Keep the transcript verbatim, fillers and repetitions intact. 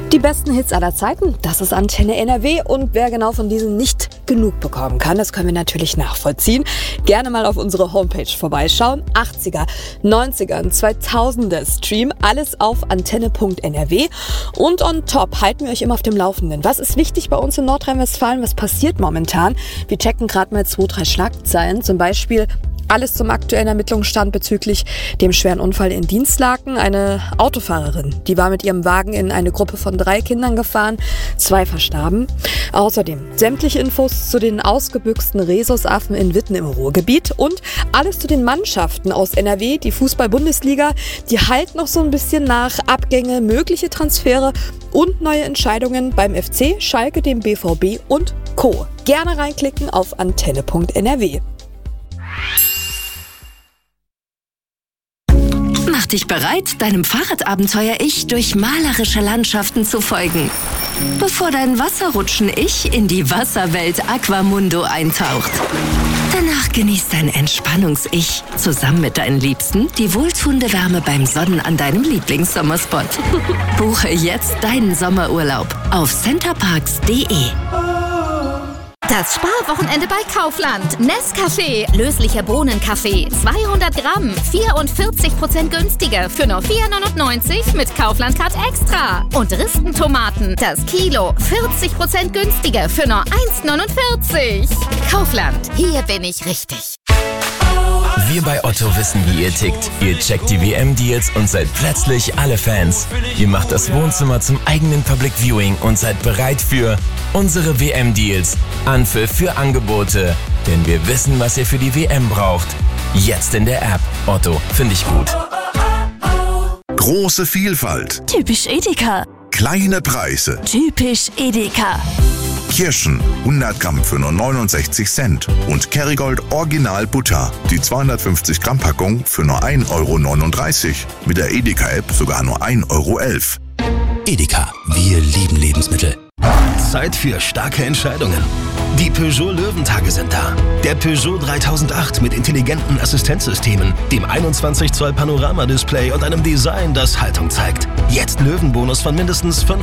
Die besten Hits aller Zeiten, das ist Antenne N R W, und wer genau von diesen nicht genug bekommen kann, das können wir natürlich nachvollziehen. Gerne mal auf unsere Homepage vorbeischauen. achtziger, neunziger und zweitausender Stream, alles auf antenne punkt n r w. Und on top halten wir euch immer auf dem Laufenden. Was ist wichtig bei uns in Nordrhein-Westfalen? Was passiert momentan? Wir checken gerade mal zwei, drei Schlagzeilen. Zum Beispiel alles zum aktuellen Ermittlungsstand bezüglich dem schweren Unfall in Dinslaken. Eine Autofahrerin, die war mit ihrem Wagen in eine Gruppe von drei Kindern gefahren. Zwei verstarben. Außerdem sämtliche Infos zu den ausgebüxten Rhesusaffen in Witten im Ruhrgebiet und alles zu den Mannschaften aus N R W. Die Fußball-Bundesliga, die halt noch so ein bisschen nach. Abgänge, mögliche Transfere und neue Entscheidungen beim F C, Schalke, dem B V B und Co. Gerne reinklicken auf antenne punkt n r w. Mach dich bereit, deinem Fahrradabenteuer-Ich durch malerische Landschaften zu folgen, bevor dein Wasserrutschen-Ich in die Wasserwelt Aquamundo eintaucht. Danach genießt dein Entspannungs-Ich zusammen mit deinen Liebsten die wohltuende Wärme beim Sonnen an deinem Lieblingssommerspot. Buche jetzt deinen Sommerurlaub auf centerparks punkt de. Das Sparwochenende bei Kaufland. Nescafé, löslicher Bohnenkaffee, zweihundert Gramm, vierundvierzig Prozent günstiger für nur vier neunundneunzig mit Kaufland-Card Extra. Und Ristentomaten, das Kilo, vierzig Prozent günstiger für nur eins neunundvierzig. Kaufland, hier bin ich richtig. Wir bei Otto wissen, wie ihr tickt. Ihr checkt die W M-Deals und seid plötzlich alle Fans. Ihr macht das Wohnzimmer zum eigenen Public Viewing und seid bereit für unsere W M-Deals. Anpfiff für Angebote. Denn wir wissen, was ihr für die W M braucht. Jetzt in der App. Otto, finde ich gut. Große Vielfalt. Typisch Edeka. Kleine Preise. Typisch Edeka. Kirschen, hundert Gramm für nur neunundsechzig Cent. Und Kerrygold Original Butter, die zweihundertfünfzig Gramm Packung für nur ein Euro neununddreißig. Mit der Edeka-App sogar nur ein Euro elf. Edeka, wir lieben Lebensmittel. Zeit für starke Entscheidungen. Die Peugeot Löwentage sind da. Der Peugeot dreitausendacht mit intelligenten Assistenzsystemen, dem einundzwanzig Zoll Panoramadisplay und einem Design, das Haltung zeigt. Jetzt Löwenbonus von mindestens fünf